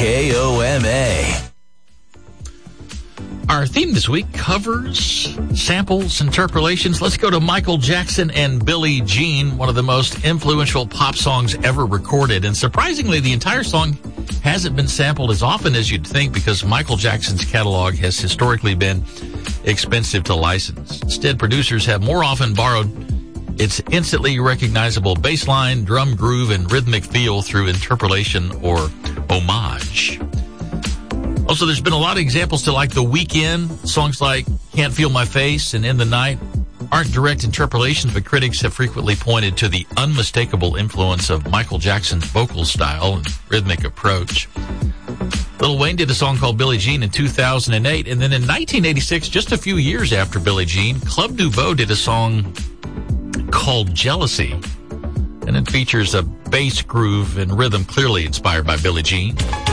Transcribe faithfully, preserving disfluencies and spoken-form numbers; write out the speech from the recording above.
K O M A. Our theme this week covers samples, interpolations. Let's go to Michael Jackson and Billie Jean, one of the most influential pop songs ever recorded. And surprisingly, the entire song hasn't been sampled as often as you'd think because Michael Jackson's catalog has historically been expensive to license. Instead, producers have more often borrowed its instantly recognizable bass line, drum groove, and rhythmic feel through interpolation or homage. Also, there's been a lot of examples to like The Weeknd. Songs like Can't Feel My Face and In the Night aren't direct interpolations, but critics have frequently pointed to the unmistakable influence of Michael Jackson's vocal style and rhythmic approach. Lil Wayne did a song called Billie Jean in two thousand eight, and then in nineteen eighty-six, just a few years after Billie Jean, Club Nouveau did a song called Jealousy, and it features a bass groove and rhythm clearly inspired by Billie Jean.